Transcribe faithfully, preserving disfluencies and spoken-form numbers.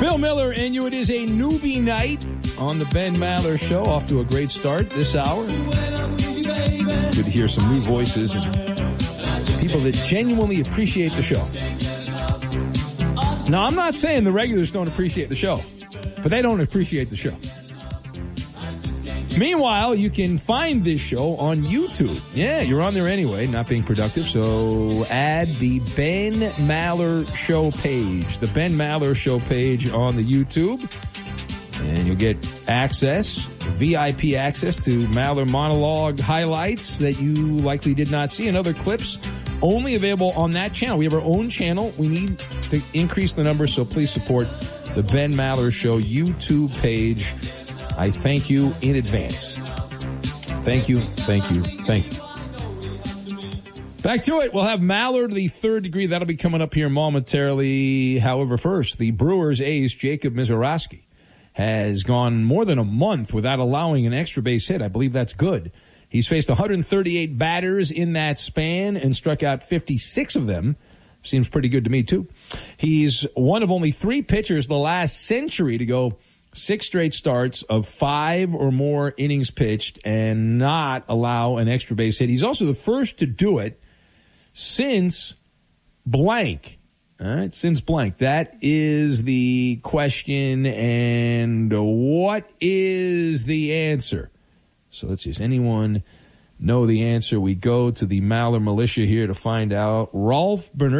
Bill Miller and you. It is a newbie night on the Ben Maller Show. Off to a great start this hour. Good to hear some new voices and people that genuinely appreciate the show. Now, I'm not saying the regulars don't appreciate the show, but they don't appreciate the show. Meanwhile, you can find this show on YouTube. Yeah, you're on there anyway, not being productive, so add the Ben Maller Show page. The Ben Maller Show page on the YouTube. And you'll get access, V I P access to Maller monologue highlights that you likely did not see and other clips only available on that channel. We have our own channel. We need to increase the numbers, so please support the Ben Maller Show YouTube page. I thank you in advance. Thank you, thank you, thank you. Back to it. We'll have Maller to the third degree. That'll be coming up here momentarily. However, first, the Brewers ace, Jacob Misiorowski, has gone more than a month without allowing an extra base hit. I believe that's good. He's faced one hundred thirty-eight batters in that span and struck out fifty-six of them. Seems pretty good to me, too. He's one of only three pitchers the last century to go six straight starts of five or more innings pitched and not allow an extra base hit. He's also the first to do it since blank. All right, since blank. That is the question, and what is the answer? So let's see, does anyone know the answer? We go to the Maller Militia here to find out. Rolf Bernard.